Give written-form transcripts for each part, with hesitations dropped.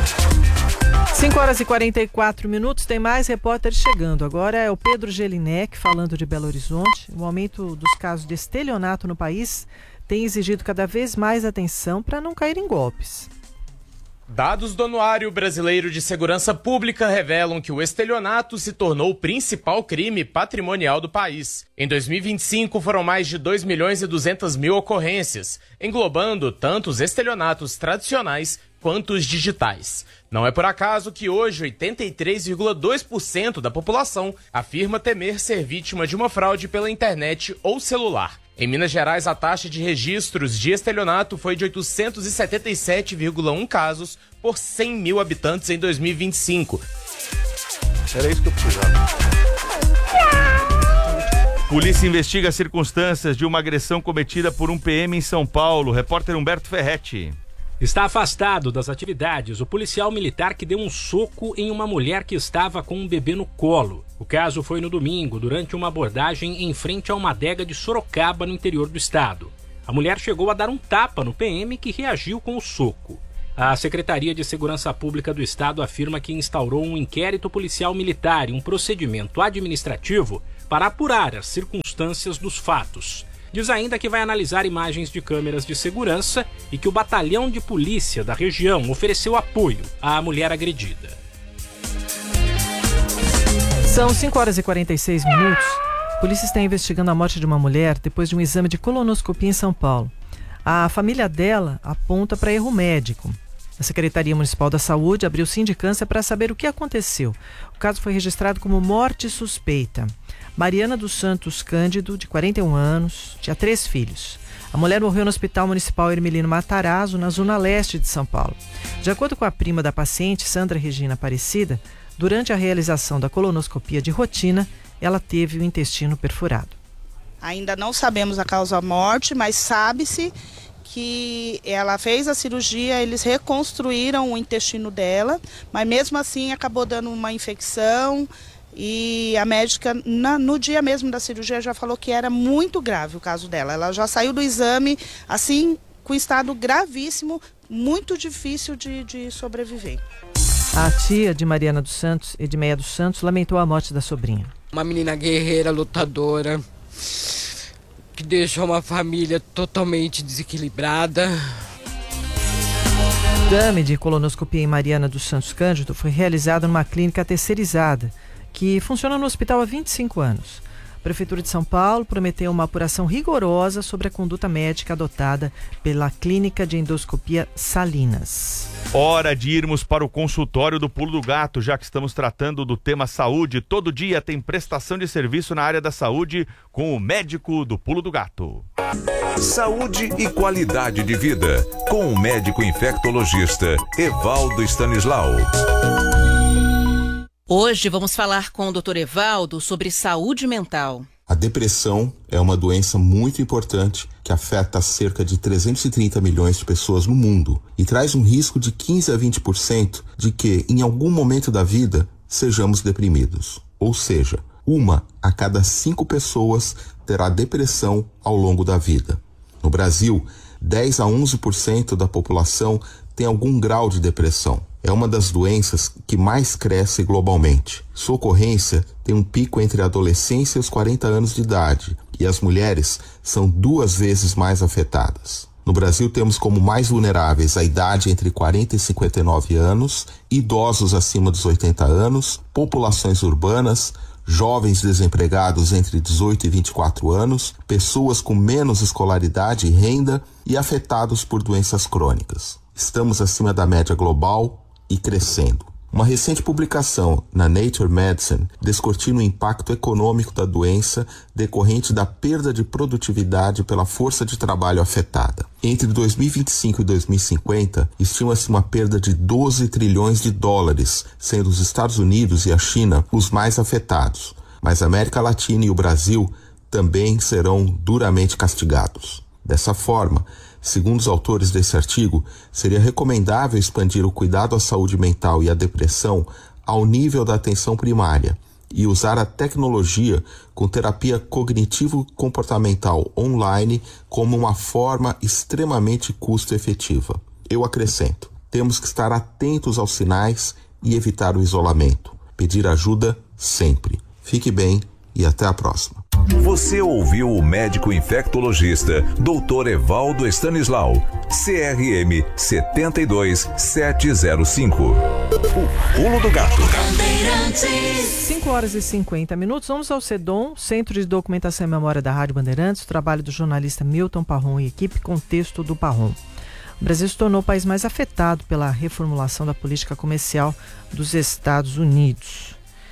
5h44, tem mais repórteres chegando. Agora é o Pedro Gelinek falando de Belo Horizonte. O aumento dos casos de estelionato no país tem exigido cada vez mais atenção para não cair em golpes. Dados do Anuário Brasileiro de Segurança Pública revelam que o estelionato se tornou o principal crime patrimonial do país. Em 2025 foram mais de 2.200.000 ocorrências, englobando tanto os estelionatos tradicionais quanto os digitais. Não é por acaso que hoje 83,2% da população afirma temer ser vítima de uma fraude pela internet ou celular. Em Minas Gerais, a taxa de registros de estelionato foi de 877,1 casos por 100 mil habitantes em 2025. Era isso que eu precisava. Polícia investiga as circunstâncias de uma agressão cometida por um PM em São Paulo. Repórter Humberto Ferretti. Está afastado das atividades o policial militar que deu um soco em uma mulher que estava com um bebê no colo. O caso foi no domingo, durante uma abordagem em frente a uma adega de Sorocaba, no interior do estado. A mulher chegou a dar um tapa no PM, que reagiu com o soco. A Secretaria de Segurança Pública do Estado afirma que instaurou um inquérito policial militar e um procedimento administrativo para apurar as circunstâncias dos fatos. Diz ainda que vai analisar imagens de câmeras de segurança e que o batalhão de polícia da região ofereceu apoio à mulher agredida. São 5h46. A polícia está investigando a morte de uma mulher depois de um exame de colonoscopia em São Paulo. A família dela aponta para erro médico. A Secretaria Municipal da Saúde abriu sindicância para saber o que aconteceu. O caso foi registrado como morte suspeita. Mariana dos Santos Cândido, de 41 anos, tinha 3 filhos. A mulher morreu no Hospital Municipal Hermelino Matarazzo, na zona leste de São Paulo. De acordo com a prima da paciente, Sandra Regina Aparecida, durante a realização da colonoscopia de rotina, ela teve o intestino perfurado. Ainda não sabemos a causa da morte, mas sabe-se que ela fez a cirurgia, eles reconstruíram o intestino dela, mas mesmo assim acabou dando uma infecção e a médica, no dia mesmo da cirurgia, já falou que era muito grave o caso dela. Ela já saiu do exame, assim, com estado gravíssimo, muito difícil de sobreviver. A tia de Mariana dos Santos, Edmeia dos Santos, lamentou a morte da sobrinha. Uma menina guerreira, lutadora, que deixou uma família totalmente desequilibrada. O exame de colonoscopia em Mariana dos Santos Cândido foi realizado numa clínica terceirizada, que funciona no hospital há 25 anos. A Prefeitura de São Paulo prometeu uma apuração rigorosa sobre a conduta médica adotada pela Clínica de Endoscopia Salinas. Hora de irmos para o consultório do Pulo do Gato, já que estamos tratando do tema saúde. Todo dia tem prestação de serviço na área da saúde com o médico do Pulo do Gato. Saúde e qualidade de vida, com o médico infectologista Evaldo Stanislau. Hoje vamos falar com o Dr. Evaldo sobre saúde mental. A depressão é uma doença muito importante que afeta cerca de 330 milhões de pessoas no mundo e traz um risco de 15 a 20% de que, em algum momento da vida, sejamos deprimidos. Ou seja, 1 a cada 5 pessoas terá depressão ao longo da vida. No Brasil, 10 a 11% da população tem algum grau de depressão. É uma das doenças que mais cresce globalmente. Sua ocorrência tem um pico entre a adolescência e os 40 anos de idade, e as mulheres são 2 vezes mais afetadas. No Brasil, temos como mais vulneráveis a idade entre 40 e 59 anos, idosos acima dos 80 anos, populações urbanas, jovens desempregados entre 18 e 24 anos, pessoas com menos escolaridade e renda e afetados por doenças crônicas. Estamos acima da média global e crescendo. Uma recente publicação na Nature Medicine descortina o impacto econômico da doença decorrente da perda de produtividade pela força de trabalho afetada. Entre 2025 e 2050, estima-se uma perda de 12 trilhões de dólares, sendo os Estados Unidos e a China os mais afetados. Mas a América Latina e o Brasil também serão duramente castigados. Dessa forma, segundo os autores desse artigo, seria recomendável expandir o cuidado à saúde mental e à depressão ao nível da atenção primária e usar a tecnologia com terapia cognitivo-comportamental online como uma forma extremamente custo-efetiva. Eu acrescento, Temos que estar atentos aos sinais e evitar o isolamento. Pedir ajuda sempre. Fique bem e até a próxima. Você ouviu o médico infectologista Dr. Evaldo Stanislau, CRM 72705. O Pulo do Gato. 5 horas e 50 minutos. Vamos ao CEDOM, Centro de Documentação e Memória da Rádio Bandeirantes, o trabalho do jornalista Milton Parron e equipe, contexto do Parron. O Brasil se tornou o país mais afetado pela reformulação da política comercial dos Estados Unidos.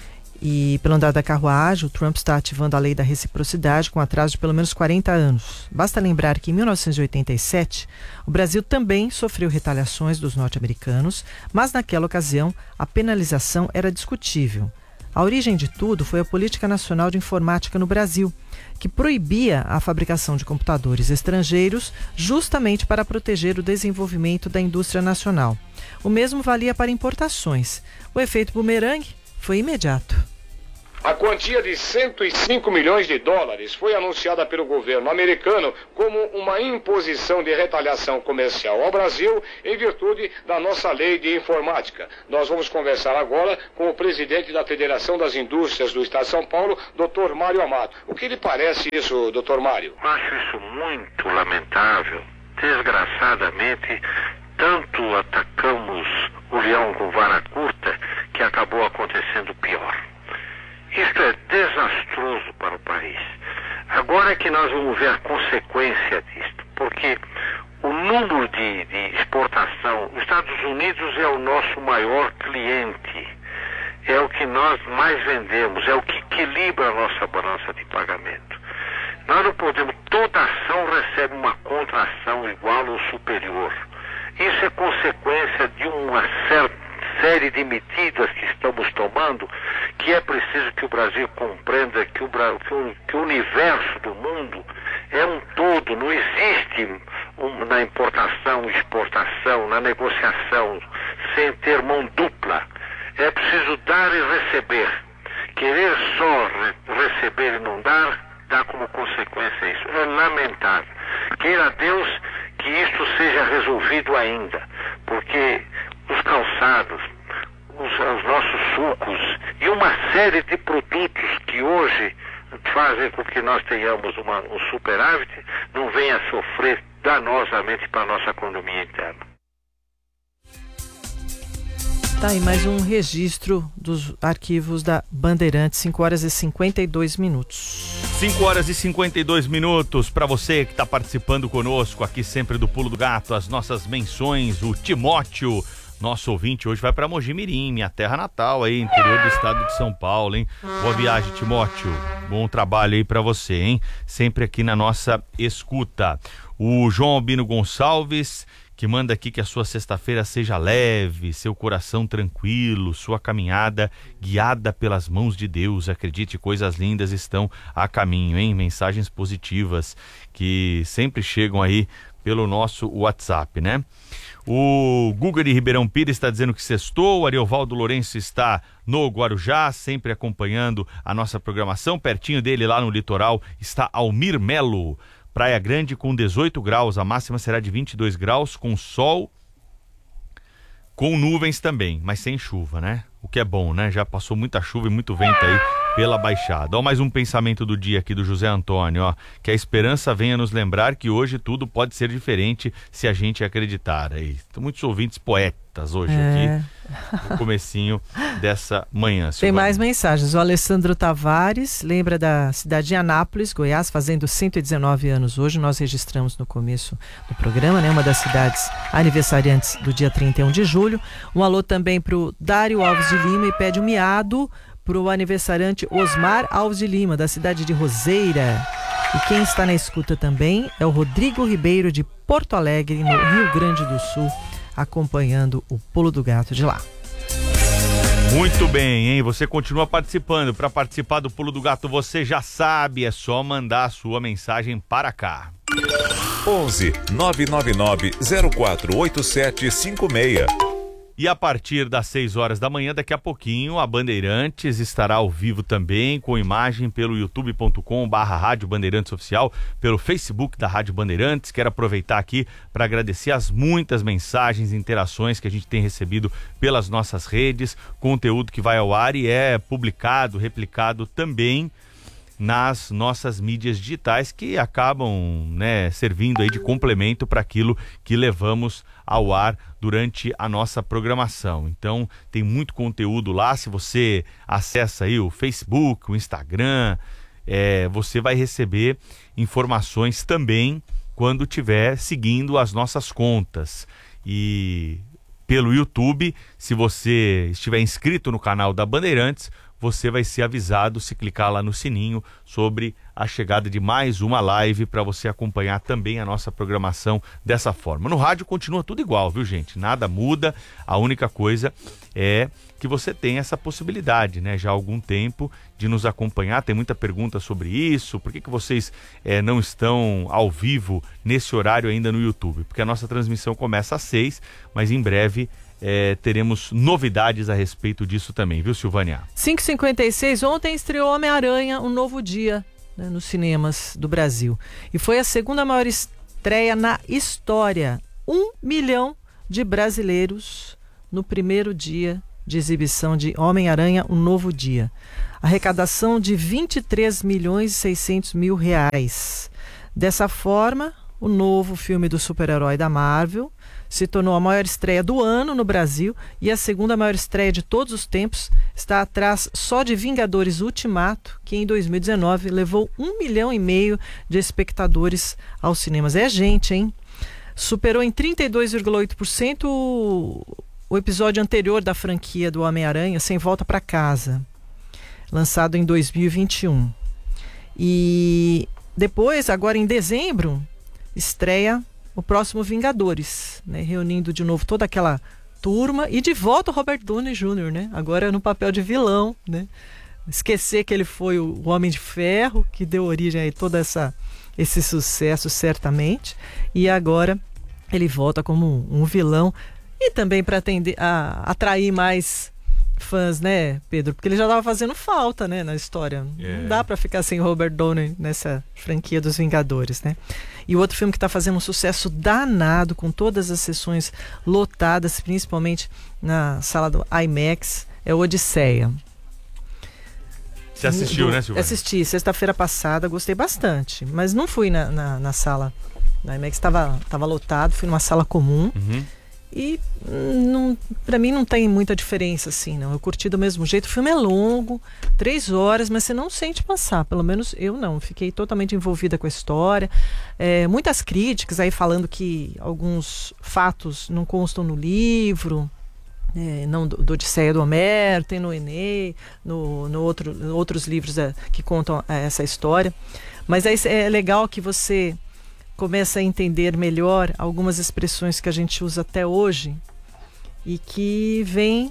E pelo andar da carruagem, o Trump está ativando a lei da reciprocidade com atraso de pelo menos 40 anos. Basta lembrar que em 1987, o Brasil também sofreu retaliações dos norte-americanos, mas naquela ocasião a penalização era discutível. A origem de tudo foi a Política Nacional de Informática no Brasil, que proibia a fabricação de computadores estrangeiros justamente para proteger o desenvolvimento da indústria nacional. O mesmo valia para importações. O efeito bumerangue foi imediato. A quantia de 105 milhões de dólares foi anunciada pelo governo americano como uma imposição de retaliação comercial ao Brasil em virtude da nossa lei de informática. Nós vamos conversar agora com o presidente da Federação das Indústrias do Estado de São Paulo, Dr. Mário Amato. O que lhe parece isso, Dr. Mário? Acho isso muito lamentável. Desgraçadamente, tanto atacamos o leão com vara curta que acabou acontecendo pior. Isto é desastroso para o país. Agora é que nós vamos ver a consequência disto, porque o número de exportação, os Estados Unidos é o nosso maior cliente, é o que nós mais vendemos, é o que equilibra a nossa balança de pagamento. Nós não podemos, toda ação recebe uma contra-ação igual ou superior. Isso é consequência de uma certa série de medidas que estamos tomando, que é preciso que o Brasil compreenda que o universo do mundo é um todo, não existe na importação, exportação, na negociação, sem ter mão dupla. É preciso dar e receber. Querer só receber e não dar, dá como consequência isso. É lamentável. Queira Deus que isto seja resolvido ainda, porque os calçados, os nossos sucos e uma série de produtos que hoje fazem com que nós tenhamos um superávit não venha a sofrer danosamente para a nossa economia interna. Tá aí mais um registro dos arquivos da Bandeirantes, 5 horas e 52 minutos. 5 horas e 52 minutos para você que está participando conosco aqui sempre do Pulo do Gato, as nossas menções, o Timóteo, nosso ouvinte, hoje vai para Mojimirim, minha terra natal aí, interior do estado de São Paulo, hein? Boa viagem, Timóteo. Bom trabalho aí para você, hein? Sempre aqui na nossa escuta. O João Albino Gonçalves, que manda aqui que a sua sexta-feira seja leve, seu coração tranquilo, sua caminhada guiada pelas mãos de Deus. Acredite, coisas lindas estão a caminho, hein? Mensagens positivas que sempre chegam aí pelo nosso WhatsApp, né? O Guga de Ribeirão Pires está dizendo que sextou, o Ariovaldo Lourenço está no Guarujá, sempre acompanhando a nossa programação. Pertinho dele, lá no litoral, está Almir Melo. Praia Grande com 18 graus, a máxima será de 22 graus, com sol, com nuvens também, mas sem chuva, né? O que é bom, né? Já passou muita chuva e muito vento aí pela Baixada. Ó, mais um pensamento do dia aqui do José Antônio, ó. Que a esperança venha nos lembrar que hoje tudo pode ser diferente se a gente acreditar. Aí, tem muitos ouvintes poetas hoje aqui, no comecinho dessa manhã. Tem mais mensagens. O Alessandro Tavares lembra da cidade de Anápolis, Goiás, fazendo 119 anos hoje. Nós registramos no começo do programa, né? Uma das cidades aniversariantes do dia 31 de julho. Um alô também para o Dário Alves de Lima e pede um miado para o aniversariante Osmar Alves de Lima, da cidade de Roseira. E quem está na escuta também é o Rodrigo Ribeiro, de Porto Alegre, no Rio Grande do Sul, acompanhando o Pulo do Gato de lá. Muito bem, hein? Você continua participando. Para participar do Pulo do Gato, você já sabe, é só mandar a sua mensagem para cá. 11 999 048756. E a partir das 6 horas da manhã, daqui a pouquinho, a Bandeirantes estará ao vivo também, com imagem pelo youtube.com/Rádio Bandeirantes Oficial, pelo Facebook da Rádio Bandeirantes. Quero aproveitar aqui para agradecer as muitas mensagens e interações que a gente tem recebido pelas nossas redes, conteúdo que vai ao ar e é publicado, replicado também nas nossas mídias digitais, que acabam, né, servindo aí de complemento para aquilo que levamos ao ar durante a nossa programação. Então tem muito conteúdo lá. Se você acessa aí o Facebook, o Instagram, você vai receber informações também quando estiver seguindo as nossas contas. E pelo YouTube, se você estiver inscrito no canal da Bandeirantes, você vai ser avisado se clicar lá no sininho sobre a chegada de mais uma live para você acompanhar também a nossa programação dessa forma. No rádio continua tudo igual, viu, gente? Nada muda, a única coisa é que você tem essa possibilidade, né? Já há algum tempo de nos acompanhar. Tem muita pergunta sobre isso. Por que vocês não estão ao vivo nesse horário ainda no YouTube? Porque a nossa transmissão começa às 6, mas em breve teremos novidades a respeito disso também, viu, Silvânia? 5h56, ontem estreou Homem-Aranha, Um Novo Dia, né, nos cinemas do Brasil. E foi a segunda maior estreia na história. 1 milhão de brasileiros no primeiro dia de exibição de Homem-Aranha, Um Novo Dia. Arrecadação de 23.600.000 reais. Dessa forma, o novo filme do super-herói da Marvel se tornou a maior estreia do ano no Brasil e a segunda maior estreia de todos os tempos. Está atrás só de Vingadores Ultimato, que em 2019 levou 1,5 milhão de espectadores aos cinemas. É gente, hein? Superou em 32,8% o episódio anterior da franquia do Homem-Aranha, Sem Volta para Casa, lançado em 2021. E depois, agora em dezembro, estreia o próximo Vingadores, né? Reunindo de novo toda aquela turma e de volta o Robert Downey Jr., né? Agora no papel de vilão, né? Esquecer que ele foi o Homem de Ferro, que deu origem a todo esse sucesso, certamente, e agora ele volta como um vilão e também para atrair mais fãs, né, Pedro? Porque ele já estava fazendo falta, né, na história. Não dá para ficar sem Robert Downey nessa franquia dos Vingadores, né? E o outro filme que está fazendo um sucesso danado, com todas as sessões lotadas, principalmente na sala do IMAX, é o Odisseia. Você assistiu, né, Silvana? Assisti, sexta-feira passada, gostei bastante. Mas não fui na sala da IMAX, estava lotado, fui numa sala comum. Uhum. E pra mim não tem muita diferença, assim, não. Eu curti do mesmo jeito. O filme é longo, 3 horas, mas você não sente passar. Pelo menos eu não. Fiquei totalmente envolvida com a história. Muitas críticas aí falando que alguns fatos não constam no livro. Não do Odisseia do Homero, tem no Enem, outros livros que contam essa história. Mas é legal que você começa a entender melhor algumas expressões que a gente usa até hoje e que vêm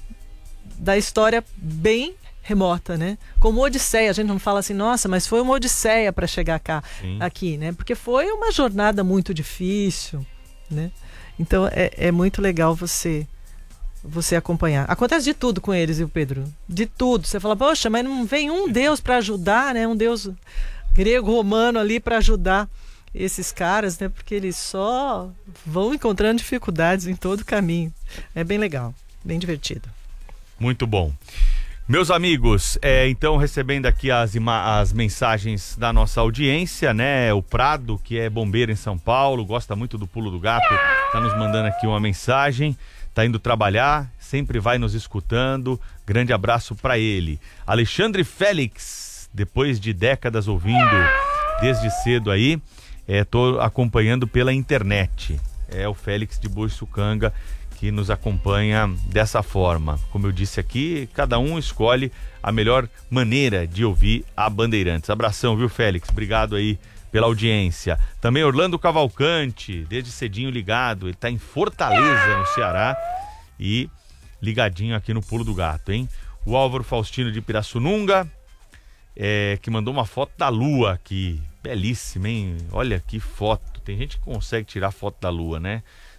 da história bem remota, né? Como Odisseia, a gente não fala assim, nossa, mas foi uma Odisseia para chegar aqui, né? Porque foi uma jornada muito difícil, né? Então é muito legal você acompanhar. Acontece de tudo com eles, viu, Pedro? De tudo. Você fala, poxa, mas não vem um Deus para ajudar, né? Um Deus grego, romano ali para ajudar esses caras, né? Porque eles só vão encontrando dificuldades em todo o caminho. É bem legal, bem divertido. Muito bom. Meus amigos, então recebendo aqui as mensagens da nossa audiência, né? O Prado, que é bombeiro em São Paulo, gosta muito do Pulo do Gato, tá nos mandando aqui uma mensagem, tá indo trabalhar, sempre vai nos escutando. Grande abraço para ele. Alexandre Félix, depois de décadas ouvindo desde cedo aí, tô acompanhando pela internet. É o Félix de Boiçucanga que nos acompanha dessa forma. Como eu disse aqui, cada um escolhe a melhor maneira de ouvir a Bandeirantes. Abração, viu, Félix? Obrigado aí pela audiência. Também Orlando Cavalcante, desde cedinho ligado. Ele tá em Fortaleza, no Ceará, e ligadinho aqui no Pulo do Gato, hein? O Álvaro Faustino de Pirassununga, que mandou uma foto da lua aqui. Belíssima, hein? Olha que foto. Tem gente que consegue tirar foto da lua, né?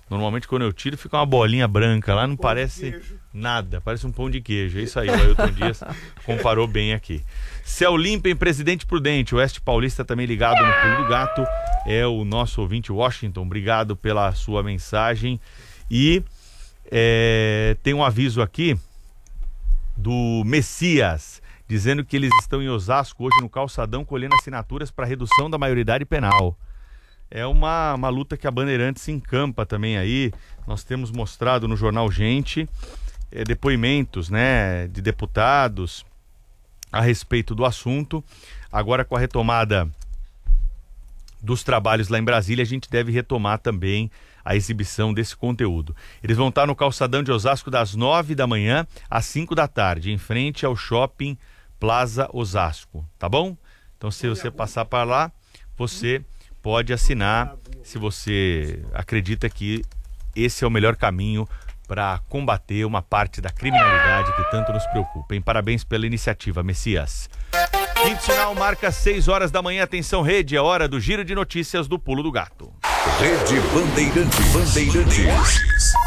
Normalmente quando eu tiro fica uma bolinha branca lá, não parece nada, parece um pão de queijo. É isso aí, o Ailton Dias comparou bem aqui. Céu limpo em Presidente Prudente, o Oeste Paulista também ligado no Pulo do Gato, é o nosso ouvinte Washington, obrigado pela sua mensagem. E tem um aviso aqui do Messias, dizendo que eles estão em Osasco hoje no Calçadão colhendo assinaturas para redução da maioridade penal. É uma luta que a Bandeirantes se encampa também aí. Nós temos mostrado no jornal Gente depoimentos, né, de deputados a respeito do assunto. Agora, com a retomada dos trabalhos lá em Brasília, a gente deve retomar também a exibição desse conteúdo. Eles vão estar no Calçadão de Osasco das 9 da manhã às 5 da tarde, em frente ao Shopping Plaza Osasco, tá bom? Então, se você passar para lá, você pode assinar, se você acredita que esse é o melhor caminho para combater uma parte da criminalidade que tanto nos preocupa. Hein? Parabéns pela iniciativa, Messias. Quinto sinal marca 6 horas da manhã. Atenção, Rede, é hora do giro de notícias do Pulo do Gato. Rede Bandeirantes.